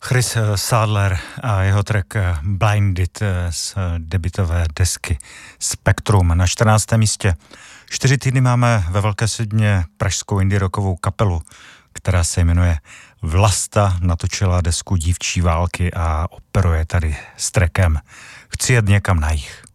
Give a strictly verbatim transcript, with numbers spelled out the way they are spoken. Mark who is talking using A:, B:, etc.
A: Chris Sadler a jeho track Blinded z debutové desky Spektrum na čtrnáctém místě. Čtyři týdny máme ve Velké Sydně pražskou indie rockovou kapelu, která se jmenuje Vlasta, natočila desku Dívčí války a operuje tady s trackem Chci jet někam na jih.